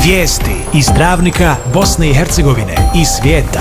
Vijesti iz Travnika, Bosne i Hercegovine i svijeta.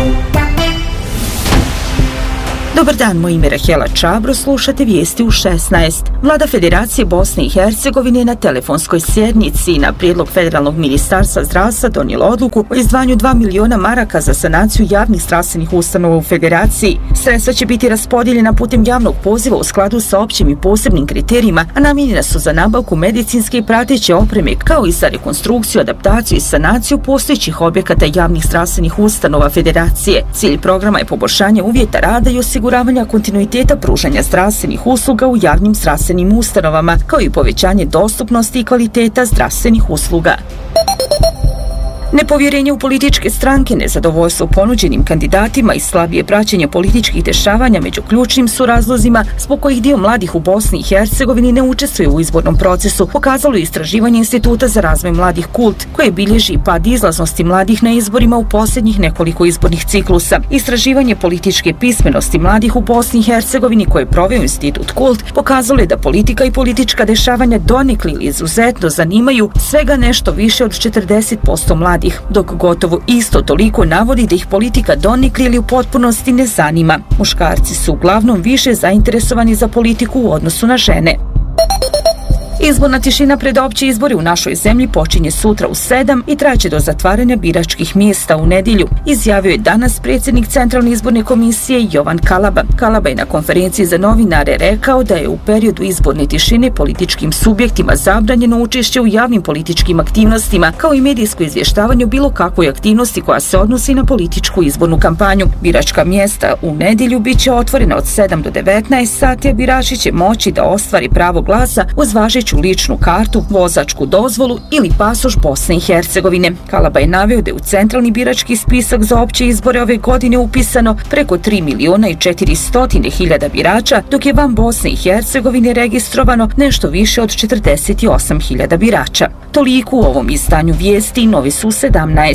Dobar dan, moje ime je Rahela Čabro, slušate vijesti u 16. Vlada Federacije Bosne i Hercegovine na telefonskoj sjednici na prijedlog Federalnog ministarstva zdravstva donijela odluku o izdvajanju 2 miliona maraka za sanaciju javnih zdravstvenih ustanova u Federaciji. Sredstva će biti raspodijeljena putem javnog poziva u skladu sa općim i posebnim kriterijima, a namijenjena su za nabavku medicinske i prateće opreme, kao i za rekonstrukciju, adaptaciju i sanaciju postojećih objekata javnih zdravstvenih ustanova Federacije. Cilj programa je poboljšanje uvjeta rada i osiguravanja kontinuiteta pružanja zdravstvenih usluga u javnim zdravstvenim ustanovama, kao i povećanje dostupnosti i kvaliteta zdravstvenih usluga. Nepovjerenje u političke stranke, nezadovoljstvo ponuđenim kandidatima i slabije praćenje političkih dešavanja među ključnim su razlozima zbog kojih dio mladih u Bosni i Hercegovini ne učestvuje u izbornom procesu, pokazalo je istraživanje Instituta za razvoj mladih KULT, koje bilježi pad izlaznosti mladih na izborima u posljednjih nekoliko izbornih ciklusa. Istraživanje političke pismenosti mladih u Bosni i Hercegovini, koje je proveo Institut KULT, pokazalo je da politika i politička dešavanja donekli ili izuzetno zanimaju svega nešto više od 40% mladih, dok gotovo isto toliko navodi da ih politika donekli ili u potpunosti ne zanima. Muškarci su uglavnom više zainteresovani za politiku u odnosu na žene. Izborna tišina pred opće izbore u našoj zemlji počinje sutra u 7 i traće do zatvaranja biračkih mjesta u nedjelju, izjavio je danas predsjednik Centralne izborne komisije Jovan Kalaba. Kalaba je na konferenciji za novinare rekao da je u periodu izborne tišine političkim subjektima zabranjeno učešće u javnim političkim aktivnostima, kao i medijsko izvještavanje o bilo kakvoj aktivnosti koja se odnosi na političku izbornu kampanju. Biračka mjesta u nedjelju bit će otvorena od 7 do 19 sati, a birači će moći da ostvari pravo glasa uz važeću ličnu kartu, vozačku dozvolu ili pasoš Bosne i Hercegovine. Kalaba je naveo da je u centralni birački spisak za opće izbore ove godine upisano preko 3 miliona i 400 hiljada birača, dok je van Bosne i Hercegovine registrovano nešto više od 48 hiljada birača. Toliko u ovom izdanju vijesti, novi su 17.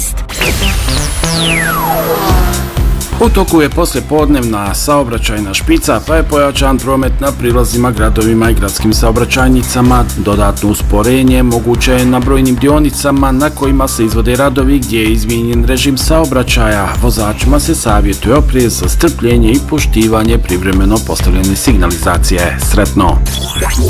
U toku je poslijepodnevna saobraćajna špica, pa je pojačan promet na prilazima gradovima i gradskim saobraćajnicama. Dodatno usporenje moguće je na brojnim dionicama na kojima se izvode radovi gdje je izmijenjen režim saobraćaja. Vozačima se savjetuje oprez, strpljenje i poštivanje privremeno postavljene signalizacije. Sretno!